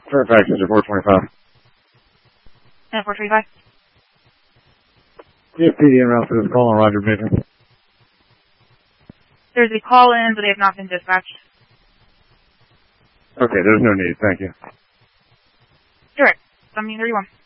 Fairfax is 425. And 435? Yeah, PD en route to this call on Roger Major. There's a call in, but they have not been dispatched. Okay, there's no need. Thank you. Direct. 1731.